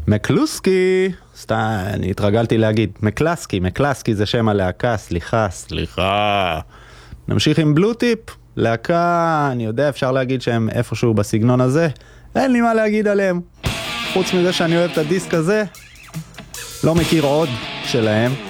מקלוסקי, אני התרגלתי להגיד, מקלסקי זה שם הלהקה, סליחה. נמשיך עם בלוטיפ, להקה, אני יודע, אפשר להגיד שהם איפשהו בסגנון הזה, אין לי מה להגיד עליהם. חוץ מזה שאני אוהב את הדיסק הזה, לא מכיר עוד שלהם.